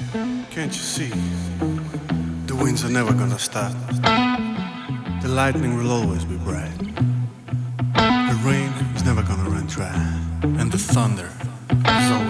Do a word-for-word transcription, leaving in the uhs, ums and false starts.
Can't you see? The winds are never gonna stop. The lightning will always be bright. The rain is never gonna run dry. And the thunder is always